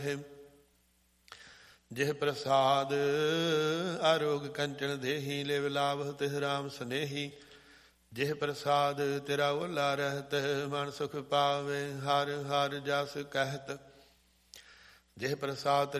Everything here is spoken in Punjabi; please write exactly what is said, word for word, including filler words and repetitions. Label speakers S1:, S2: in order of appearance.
S1: ਜਿਹ ਪ੍ਰਸਾਦ ਆਰੋਗ ਕੰਚਨ ਦੇਹੀ, ਲਿਵ ਲਾਭ ਤਿਹ ਰਾਮ ਸਨੇਹੀ। ਜਿਹ ਪ੍ਰਸਾਦ ਤੇਰਾ ਓਲਾ ਰਹਿਤ, ਮਨ ਸੁਖ ਪਾਵੇ ਹਰ ਹਰ ਜਸ ਕਹਿਤ। ਜਿਹ ਪ੍ਰਸਾਦ